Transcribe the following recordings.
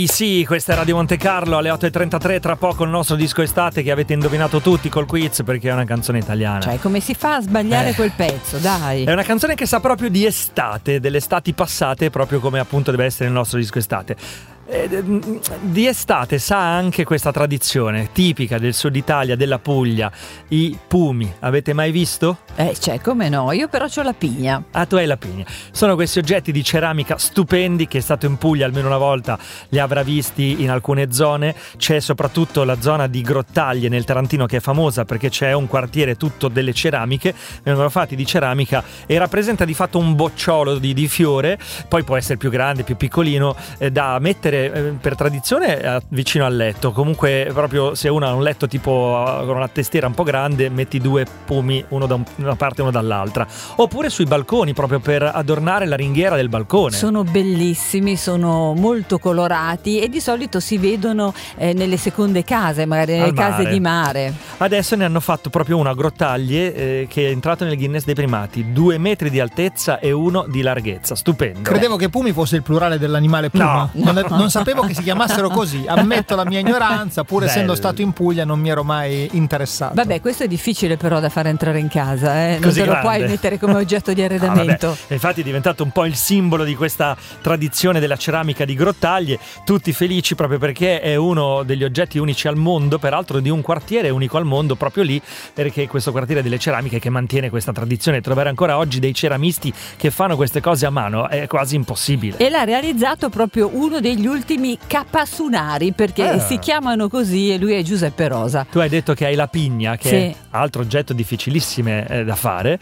Sì, questa è Radio Monte Carlo alle 8.33, tra poco il nostro disco estate che avete indovinato tutti col quiz perché è una canzone italiana. Cioè, come si fa a sbagliare quel pezzo, dai? È una canzone che sa proprio di estate, delle estati passate, proprio come appunto deve essere il nostro disco estate. Di estate sa anche questa tradizione tipica del sud Italia, della Puglia, i pumi. Avete mai visto? Come no, io però c'ho la pigna. Ah, tu hai la pigna. Sono questi oggetti di ceramica stupendi che è stato in Puglia almeno una volta, li avrà visti in alcune zone. C'è soprattutto la zona di Grottaglie nel Tarantino che è famosa perché c'è un quartiere tutto delle ceramiche, vengono fatti di ceramica e rappresenta di fatto un bocciolo di fiore, poi può essere più grande, più piccolino, da mettere per tradizione vicino al letto. Comunque proprio se uno ha un letto tipo con una testiera un po' grande, metti due pumi, uno da una parte e uno dall'altra, oppure sui balconi proprio per adornare la ringhiera del balcone. Sono bellissimi, sono molto colorati e di solito si vedono nelle seconde case, magari nelle case di mare. Adesso ne hanno fatto proprio uno a Grottaglie che è entrato nel Guinness dei primati, 2 metri di altezza e 1 di larghezza, stupendo. Credevo che pumi fosse il plurale dell'animale puma. No. Non sapevo che si chiamassero così, ammetto la mia ignoranza, pur essendo stato in Puglia non mi ero mai interessato. Vabbè, questo è difficile però da fare entrare in casa, non Così te lo grande. puoi mettere come oggetto di arredamento. Infatti è diventato un po' il simbolo di questa tradizione della ceramica di Grottaglie, tutti felici proprio perché è uno degli oggetti unici al mondo, peraltro di un quartiere unico al mondo proprio lì, perché questo quartiere delle ceramiche che mantiene questa tradizione. Trovare ancora oggi dei ceramisti che fanno queste cose a mano è quasi impossibile. E l'ha realizzato proprio uno degli ultimi capasunari, perché si chiamano così, e lui è Giuseppe Rosa. Tu hai detto che hai la pigna, che sì, è altro oggetto difficilissime da fare,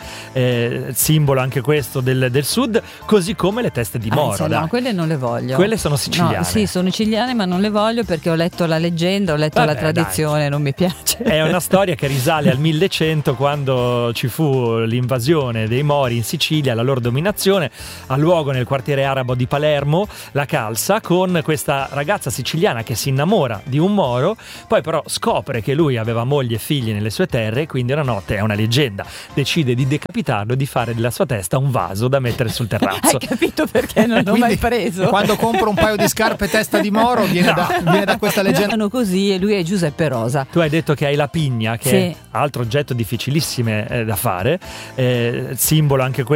simbolo anche questo del sud, così come le teste di moro. No, quelle non le voglio. Quelle sono siciliane. No, sì, sono siciliane, ma non le voglio perché ho letto la leggenda, ho letto la tradizione, non mi piace. È una storia che risale al 1100, quando ci fu l'invasione dei Mori in Sicilia, la loro dominazione. Ha luogo nel quartiere arabo di Palermo, la Calza, con questa ragazza siciliana che si innamora di un Moro, poi però scopre che lui aveva moglie e figli nelle sue terre, quindi una notte, è una leggenda, decide di decapitarlo e di fare della sua testa un vaso da mettere sul terrazzo. Hai capito perché non l'ho mai preso? Quando compro un paio di scarpe testa di Moro viene da questa leggenda. Sono così, e lui è Giuseppe Rosa. Tu hai detto che hai la pigna, che sì, è altro oggetto difficilissime da fare, simbolo anche questo